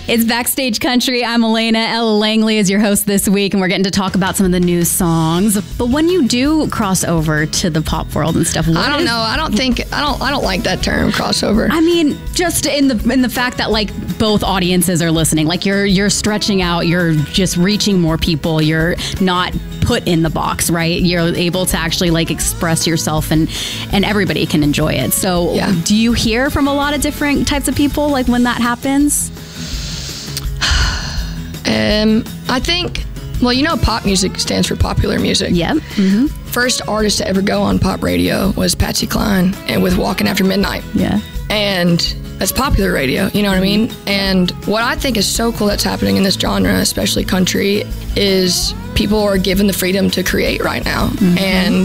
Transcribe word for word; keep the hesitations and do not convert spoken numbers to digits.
It's Backstage Country. I'm Elena. Ella Langley is your host this week, and we're getting to talk about some of the new songs. But when you do cross over to the pop world and stuff, what I don't is, know. I don't think I don't I don't like that term, crossover. I mean, just in the in the fact that like both audiences are listening, like you're you're stretching out, you're just reaching more people. You're not put in the box, right? You're able to actually like express yourself, and and everybody can enjoy it. So, yeah. Do you hear from a lot of different types of people like when that happens? Um, I think, well, you know, pop music stands for popular music. Yep. Mm-hmm. First artist to ever go on pop radio was Patsy Cline, and with Walking After Midnight. Yeah. And that's popular radio, you know what I mean? And what I think is so cool that's happening in this genre, especially country, is people are given the freedom to create right now. Mm-hmm. And